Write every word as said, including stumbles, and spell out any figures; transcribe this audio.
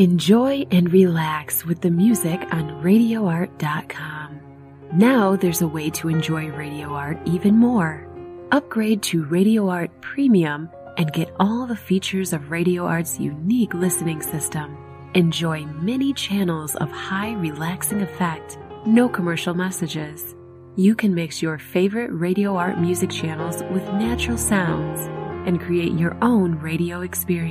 Enjoy and relax with the music on radio art dot com. Now there's a way to enjoy Radio Art even more. Upgrade to Radio Art Premium and get all the features of Radio Art's unique listening system. Enjoy many channels of high relaxing effect, no commercial messages. You can mix your favorite Radio Art music channels with natural sounds and create your own radio experience.